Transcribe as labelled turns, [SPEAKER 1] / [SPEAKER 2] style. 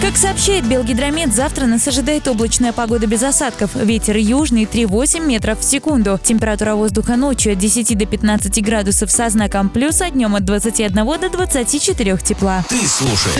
[SPEAKER 1] Как сообщает Белгидромет, завтра нас ожидает облачная погода без осадков. Ветер южный 3,8 метров в секунду. Температура воздуха ночью от 10 до 15 градусов со знаком плюс, а днем от 21 до 24 тепла.
[SPEAKER 2] Ты слушаешь